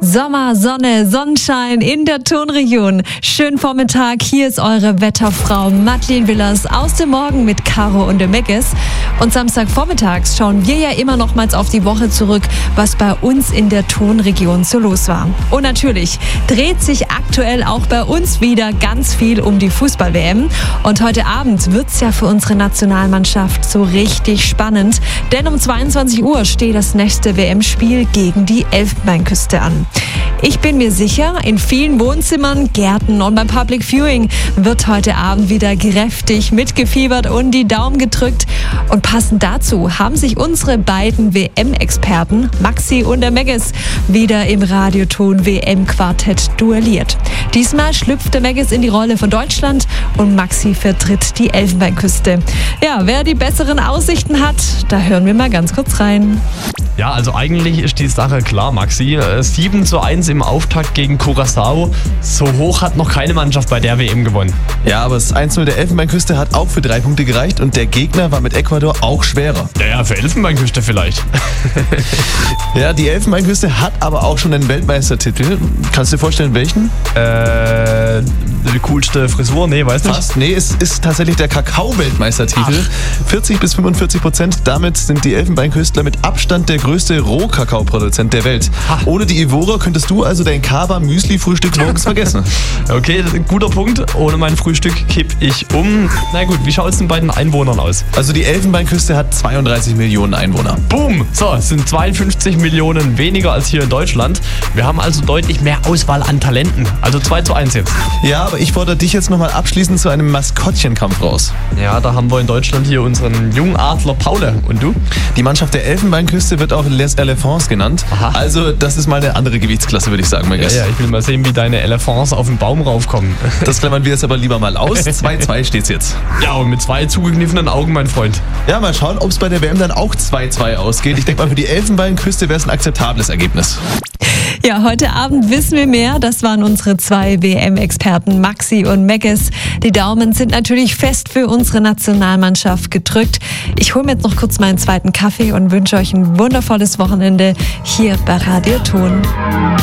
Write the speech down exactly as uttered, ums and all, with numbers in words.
Sommer, Sonne, Sonnenschein in der Tonregion. Schönen Vormittag, hier ist eure Wetterfrau Madeleine Willers aus dem Morgen mit Caro und dem Meggis. Und Samstagvormittags schauen wir ja immer nochmals auf die Woche zurück, was bei uns in der Tonregion so los war. Und natürlich dreht sich aktuell auch bei uns wieder ganz viel um die Fußball-W M. Und heute Abend wird's ja für unsere Nationalmannschaft so richtig spannend, denn um zweiundzwanzig Uhr steht das nächste W M-Spiel gegen die Elfenbeinküste an. Ich bin mir sicher, in vielen Wohnzimmern, Gärten und beim Public Viewing wird heute Abend wieder kräftig mitgefiebert und die Daumen gedrückt. Und passend dazu haben sich unsere beiden W M-Experten, Maxi und der Meggis, wieder im Radioton W M-Quartett duelliert. Diesmal schlüpft der Meggis in die Rolle von Deutschland und Maxi vertritt die Elfenbeinküste. Ja, wer die besseren Aussichten hat, da hören wir mal ganz kurz rein. Ja, also eigentlich ist die Sache klar, Maxi. sieben zu eins im Auftakt gegen Curaçao. So hoch hat noch keine Mannschaft bei der W M gewonnen. Ja, aber das eins zu null der Elfenbeinküste hat auch für drei Punkte gereicht und der Gegner war mit Ecuador auch schwerer. Ja, ja, für Elfenbeinküste vielleicht. Ja, die Elfenbeinküste hat aber auch schon einen Weltmeistertitel. Kannst du dir vorstellen, welchen? Äh, die coolste Frisur? Nee, weißt du? Fast. Nee, es ist tatsächlich der Kakao-Weltmeistertitel. vierzig bis fünfundvierzig Prozent. Damit sind die Elfenbeinküstler mit Abstand der größte Rohkakaoproduzent der Welt. Ha. Ohne die Evora könntest du also dein Kaba-Müsli-Frühstück morgens vergessen. Okay, das ist ein guter Punkt. Ohne mein Frühstück kipp ich um. Na gut, wie schaut es denn bei den Einwohnern aus? Also die Elfenbeinküste hat zweiunddreißig Millionen Einwohner. Boom! So, es sind zweiundfünfzig Millionen weniger als hier in Deutschland. Wir haben also deutlich mehr Auswahl an Talenten. Also zwei zu eins jetzt. Ja, aber ich fordere dich jetzt nochmal abschließend zu einem Maskottchenkampf raus. Ja, da haben wir in Deutschland hier unseren Jungadler Paule. Und du? Die Mannschaft der Elfenbeinküste wird auch Les Elephants genannt. Aha. Also das ist mal eine andere Gewichtsklasse, würde ich sagen, mein Ja, Gast. ja, ich will mal sehen, wie deine Elephants auf den Baum raufkommen. Das klammern wir jetzt aber lieber mal aus. zwei zu zwei steht's jetzt. Ja, und mit zwei zugekniffenen Augen, mein Freund. Ja, mal schauen, ob es bei der W M dann auch zwei zu zwei ausgeht. Ich denke mal, für die Elfenbeinküste wäre es ein akzeptables Ergebnis. Ja, heute Abend wissen wir mehr. Das waren unsere zwei W M-Experten Maxi und Meggis. Die Daumen sind natürlich fest für unsere Nationalmannschaft gedrückt. Ich hole mir jetzt noch kurz meinen zweiten Kaffee und wünsche euch ein wundervolles Wochenende hier bei Radio Ton.